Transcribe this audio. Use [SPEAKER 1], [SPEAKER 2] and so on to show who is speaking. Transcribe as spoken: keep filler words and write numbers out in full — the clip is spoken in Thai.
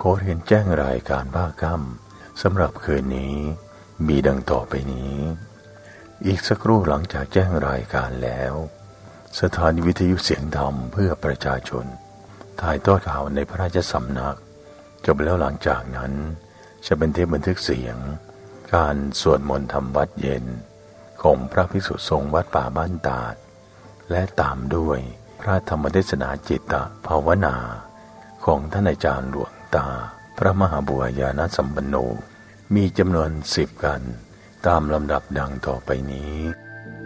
[SPEAKER 1] อเรียนแจ้งรายการบ้าค่ำสำหรับคืนนี้มีดังต่อไปนี้อีกสักครู่หลังจากแจ้งรายการแล้วสถานีวิทยุเสียงธรรมเพื่อประชาชนถ่ายทอดข่าวในพระราชสำนักจบแล้วหลังจากนั้นจะเป็นเทปบันทึกเสียงการสวดมนต์ทำวัดเย็นของพระภิกษุสงฆ์วัดป่าบ้านตาดและตามด้วยพระธรรมเทศนาจิตตภาวนาของท่านอาจารย์หลวงตาพระมหาบัวญาณสัมปันโนมีจำนวนสิบกันตามลำดับดังต่อไปนี้